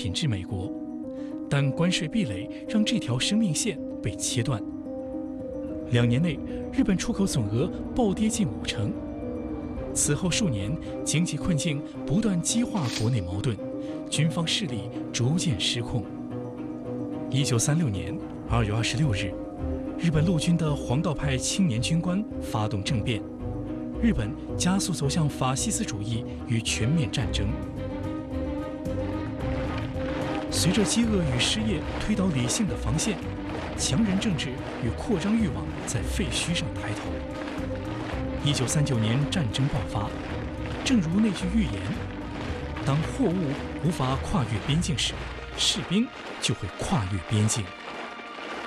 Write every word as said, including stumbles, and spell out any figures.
品至美国，但关税壁垒让这条生命线被切断。两年内，日本出口总额暴跌近五成。此后数年，经济困境不断激化国内矛盾，军方势力逐渐失控。一九三六年二月二十六日，日本陆军的黄道派青年军官发动政变，日本加速走向法西斯主义与全面战争。随着饥饿与失业推倒理性的防线，强人政治与扩张欲望在废墟上抬头。一九三九年战争爆发，正如那句预言：当货物无法跨越边境时，士兵就会跨越边境。